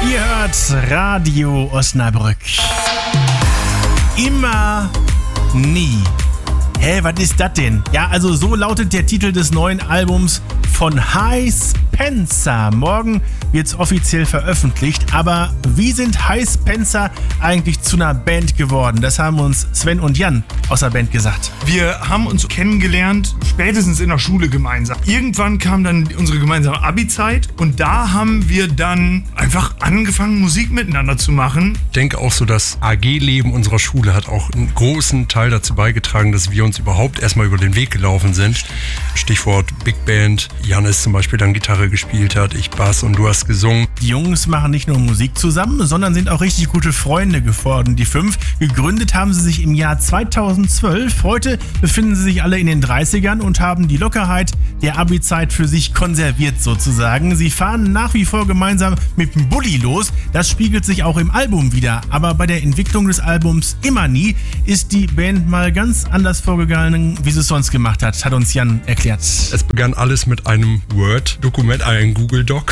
Ihr hört Radio Osnabrück. Immer, nie. Hä, was ist das denn? Ja, also so lautet der Titel des neuen Albums von Hy Spencer. Morgen wird's offiziell veröffentlicht. Aber wie sind Hy Spencer eigentlich zu einer Band geworden? Das haben uns Sven und Jan aus der Band gesagt. Wir haben uns kennengelernt, spätestens in der Schule gemeinsam. Irgendwann kam dann unsere gemeinsame Abi-Zeit und da haben wir dann einfach angefangen, Musik miteinander zu machen. Ich denke auch so, das AG-Leben unserer Schule hat auch einen großen Teil dazu beigetragen, dass wir uns überhaupt erstmal über den Weg gelaufen sind. Stichwort Big Band. Janis zum Beispiel dann Gitarre gespielt hat, ich Bass und du hast gesungen. Die Jungs machen nicht nur Musik zusammen, sondern sind auch richtig gute Freunde geworden, die 5. Gegründet haben sie sich im Jahr 2012. Heute befinden sie sich alle in den 30ern und haben die Lockerheit der Abi-Zeit für sich konserviert sozusagen. Sie fahren nach wie vor gemeinsam mit dem Bulli los. Das spiegelt sich auch im Album wieder. Aber bei der Entwicklung des Albums Immer nie ist die Band mal ganz anders vorgegangen, wie sie es sonst gemacht hat uns Jan erklärt. Es begann alles mit einem Word-Dokument, einem Google-Doc,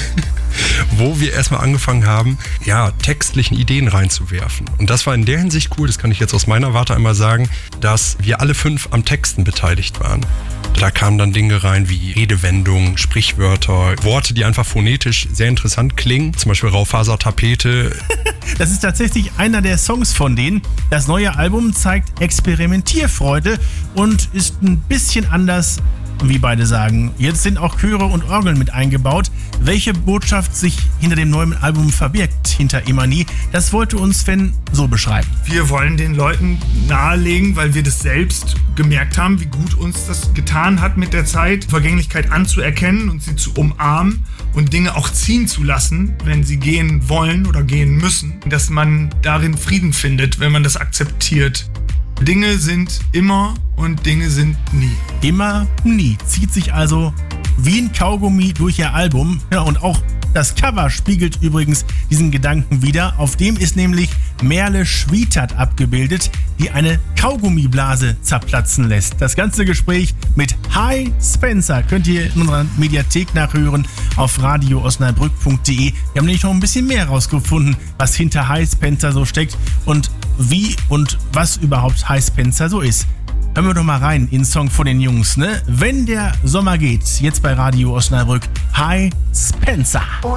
wo wir erstmal angefangen haben, textlichen Ideen reinzuwerfen. Und das war in der Hinsicht cool, das kann ich jetzt aus meiner Warte einmal sagen, dass wir alle 5 am Texten beteiligt waren. Da kamen dann Dinge rein wie Redewendungen, Sprichwörter, Worte, die einfach phonetisch sehr interessant klingen. Zum Beispiel Raufasertapete. Das ist tatsächlich einer der Songs von denen. Das neue Album zeigt Experimentierfreude und ist ein bisschen anders, wie beide sagen. Jetzt sind auch Chöre und Orgeln mit eingebaut. Welche Botschaft sich hinter dem neuen Album verbirgt, hinter Immer nie, das wollte uns Sven so beschreiben. Wir wollen den Leuten nahelegen, weil wir das selbst gemerkt haben, wie gut uns das getan hat mit der Zeit, Vergänglichkeit anzuerkennen und sie zu umarmen und Dinge auch ziehen zu lassen, wenn sie gehen wollen oder gehen müssen. Dass man darin Frieden findet, wenn man das akzeptiert. Dinge sind immer und Dinge sind nie. Immer nie zieht sich also wie ein Kaugummi durch ihr Album. Ja, und auch das Cover spiegelt übrigens diesen Gedanken wider. Auf dem ist nämlich Merle Schwietert abgebildet, die eine Kaugummiblase zerplatzen lässt. Das ganze Gespräch mit Hy Spencer könnt ihr in unserer Mediathek nachhören auf radioosnabrück.de. Wir haben nämlich noch ein bisschen mehr rausgefunden, was hinter Hy Spencer so steckt und wie und was überhaupt Hy Spencer so ist. Hören wir doch mal rein in den Song von den Jungs, ne? Wenn der Sommer geht, jetzt bei Radio Osnabrück, Hy Spencer. Oh,